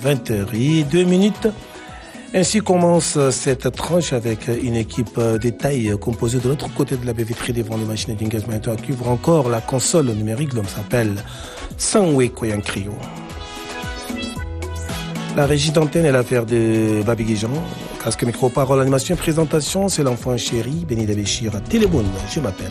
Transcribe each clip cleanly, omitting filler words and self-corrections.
20h02. Ainsi commence cette tranche avec une équipe de taille composée de l'autre côté de la baie vitrée devant les machines d'engagement qui ouvre encore la console numérique. L'homme s'appelle Sanwe Koyankrio. La régie d'antenne est l'affaire de Babi Guéjan. Casque micro, parole, animation, présentation, c'est l'enfant chéri, Béni Béchir, Téléboune, je m'appelle.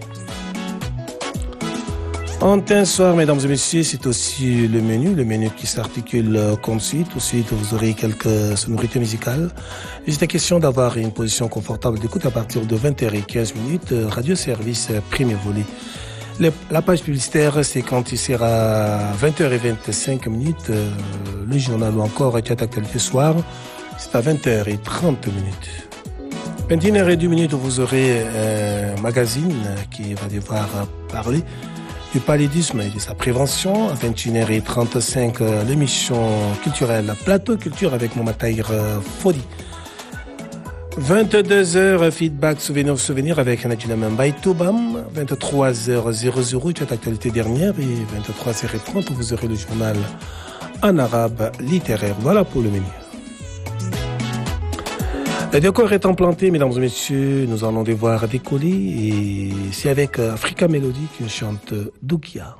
Antenne soir, mesdames et messieurs, c'est aussi le menu qui s'articule comme suit. Tout de suite, vous aurez quelques sonorités musicales. Il est question d'avoir une position confortable d'écoute à partir de 20h15, radio service premier volet. La page publicitaire, c'est quand il sera 20h25, le journal ou encore chat actualité soir, c'est à 20h30. 21h02, vous aurez un magazine qui va devoir parler du paludisme et de sa prévention. À 21h35, l'émission culturelle Plateau Culture avec Mama Tahir Fodi. 22h, feedback, souvenir avec Nadjina Mbaye Toubam. 23h00, chat actualité dernière. Et 23h30, vous aurez le journal en arabe littéraire. Voilà pour le menu. Le décor étant planté, mesdames et messieurs, nous allons devoir décoller et c'est avec Africa Melody que chante Doukia.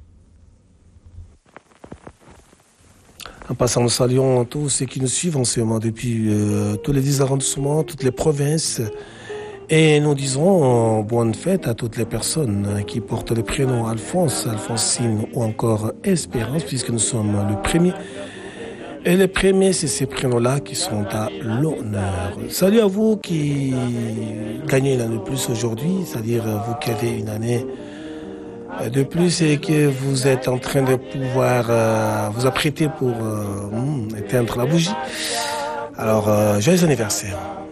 En passant, nous saluons tous ceux qui nous suivent en ce moment depuis tous les 10 arrondissements, toutes les provinces. Et nous disons bonne fête à toutes les personnes qui portent le prénom Alphonse, Alphonsine ou encore Espérance, puisque nous sommes le premier. Et les premiers, c'est ces prénoms-là qui sont à l'honneur. Salut à vous qui gagnez une année de plus aujourd'hui, c'est-à-dire vous qui avez une année de plus et que vous êtes en train de pouvoir vous apprêter pour éteindre la bougie. Alors, joyeux anniversaire.